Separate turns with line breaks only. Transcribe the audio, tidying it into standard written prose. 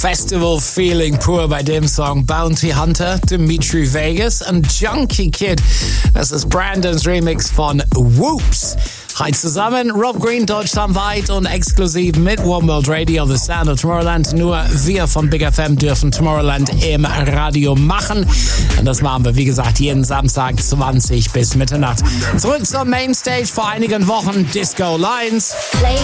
Festival Feeling pur bei dem Song Bounty Hunter, Dimitri Vegas und Junkie Kid. Das ist Brandons Remix von Whoops. Heute zusammen Rob Green deutschlandweit und exklusiv mit One World Radio, The Sound of Tomorrowland. Nur wir von Big FM dürfen Tomorrowland im Radio machen. Und das machen wir, wie gesagt, jeden Samstag 20 bis Mitternacht. Zurück zur Mainstage vor einigen Wochen, Disco Lines.
Play